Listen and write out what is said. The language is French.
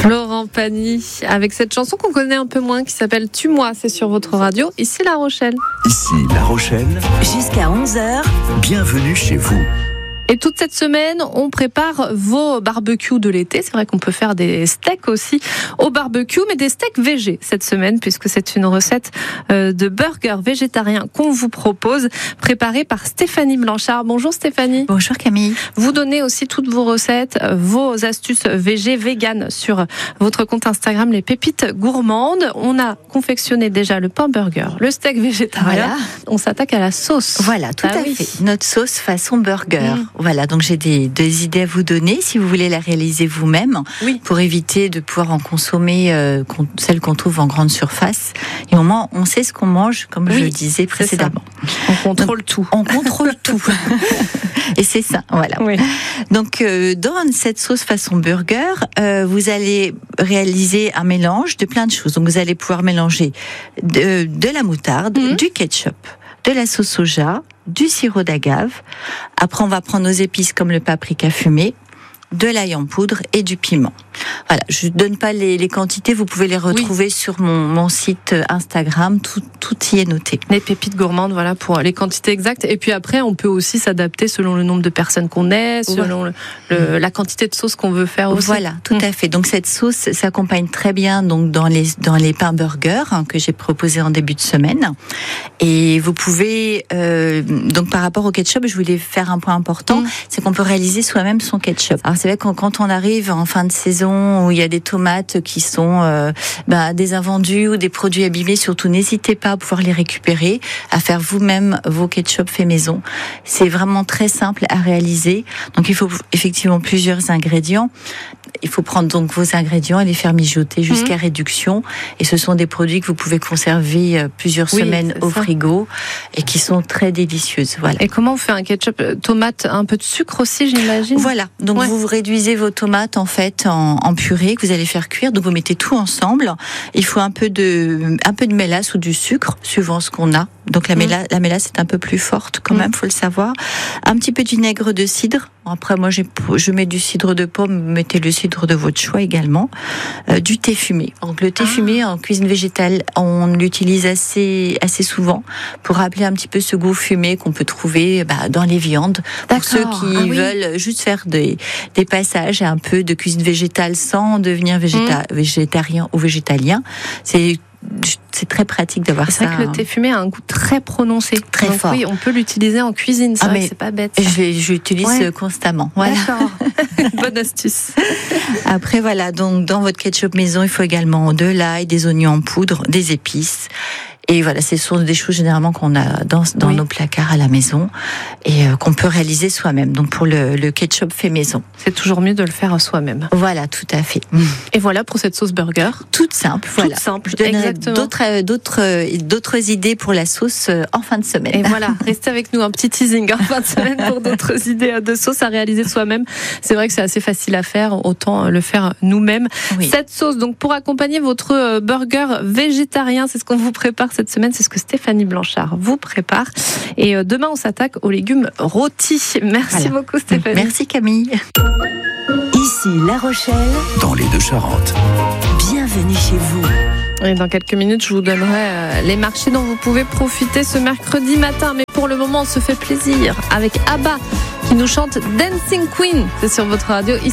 Laurent Pagny, avec cette chanson qu'on connaît un peu moins, qui s'appelle Tue-moi, c'est sur votre radio, ici La Rochelle. Ici La Rochelle, jusqu'à 11h. Bienvenue chez vous. Et toute cette semaine, on prépare vos barbecues de l'été. C'est vrai qu'on peut faire des steaks aussi au barbecue, mais des steaks végés cette semaine, puisque c'est une recette de burger végétarien qu'on vous propose, préparée par Stéphanie Blanchard. Bonjour Stéphanie. Bonjour Camille. Vous donnez aussi toutes vos recettes, vos astuces végé, vegan sur votre compte Instagram Les Pépites Gourmandes. On a confectionné déjà le pain burger, le steak végétarien. Voilà. On s'attaque à la sauce. Voilà, tout à fait. Notre sauce façon burger. Voilà, donc j'ai des idées à vous donner si vous voulez la réaliser vous-même, pour éviter de pouvoir en consommer celles qu'on trouve en grande surface. Et au moins, on sait ce qu'on mange, comme je le disais précédemment. On contrôle tout. On contrôle tout. Et c'est ça, voilà. Oui. Donc, dans cette sauce façon burger, vous allez réaliser un mélange de plein de choses. Donc, vous allez pouvoir mélanger de la moutarde, du ketchup, de la sauce soja, du sirop d'agave. Après, on va prendre nos épices comme le paprika fumé, de l'ail en poudre et du piment. Voilà, je ne donne pas les quantités, vous pouvez les retrouver sur mon site Instagram, tout y est noté. Les pépites gourmandes, voilà, pour les quantités exactes. Et puis après, on peut aussi s'adapter selon le nombre de personnes qu'on est, selon la quantité de sauce qu'on veut faire aussi. Voilà, tout à fait. Donc cette sauce s'accompagne très bien donc dans les pains burgers que j'ai proposés en début de semaine. Et vous pouvez, donc par rapport au ketchup, je voulais faire un point important, c'est qu'on peut réaliser soi-même son ketchup. Alors c'est vrai que quand on arrive en fin de saison, où il y a des tomates qui sont des invendus ou des produits abîmés, surtout n'hésitez pas à pouvoir les récupérer, à faire vous-même vos ketchup fait maison. C'est vraiment très simple à réaliser. Donc il faut effectivement plusieurs ingrédients. Il faut prendre donc vos ingrédients et les faire mijoter jusqu'à réduction. Et ce sont des produits que vous pouvez conserver plusieurs semaines au frigo et qui sont très délicieuses. Voilà. Et comment on fait un ketchup tomate, un peu de sucre aussi, j'imagine? Voilà. Donc vous réduisez vos tomates en fait en purée que vous allez faire cuire. Donc vous mettez tout ensemble. Il faut un peu de mélasse ou du sucre suivant ce qu'on a. Donc la mélasse est un peu plus forte quand même, faut le savoir. Un petit peu de vinaigre de cidre. Après moi je mets du cidre de pomme, mettez le cidre de votre choix également. Du thé fumé. Donc le thé fumé en cuisine végétale, on l'utilise assez souvent pour rappeler un petit peu ce goût fumé qu'on peut trouver dans les viandes. Pour ceux qui veulent juste faire des passages un peu de cuisine végétale sans devenir végétarien ou végétalien, c'est très pratique d'avoir ça. C'est vrai que le thé fumé a un goût très prononcé. Très fort. Oui, on peut l'utiliser en cuisine, c'est vrai que c'est pas bête. Je l'utilise constamment. Voilà. D'accord. Bonne astuce. Après, voilà, donc dans votre ketchup maison, il faut également de l'ail, des oignons en poudre, des épices. Et voilà, ce sont des choses généralement qu'on a dans nos placards à la maison et qu'on peut réaliser soi-même. Donc pour le ketchup fait maison. C'est toujours mieux de le faire soi-même. Voilà, tout à fait. Et voilà pour cette sauce burger. Toute simple, voilà. Toute simple, je donnerai d'autres idées pour la sauce en fin de semaine. Et voilà, restez avec nous, un petit teasing en fin de semaine pour d'autres idées de sauce à réaliser soi-même. C'est vrai que c'est assez facile à faire, autant le faire nous-mêmes. Oui. Cette sauce, donc pour accompagner votre burger végétarien, c'est ce qu'on vous prépare cette semaine, c'est ce que Stéphanie Blanchard vous prépare. Et demain, on s'attaque aux légumes rôtis. Merci beaucoup Stéphanie. Merci Camille. Ici La Rochelle, dans les Deux-Charentes. Bienvenue chez vous. Et dans quelques minutes, je vous donnerai les marchés dont vous pouvez profiter ce mercredi matin. Mais pour le moment, on se fait plaisir avec Abba qui nous chante Dancing Queen. C'est sur votre radio ici.